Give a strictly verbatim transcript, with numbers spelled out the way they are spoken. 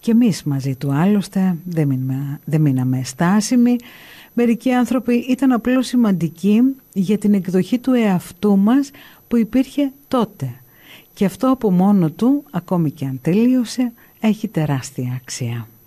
Και εμείς μαζί του άλλωστε δεν μείναμε, δεν μείναμε στάσιμοι. Μερικοί άνθρωποι ήταν απλώς σημαντικοί για την εκδοχή του εαυτού μας που υπήρχε τότε. Και αυτό από μόνο του, ακόμη και αν τελείωσε, έχει τεράστια αξία.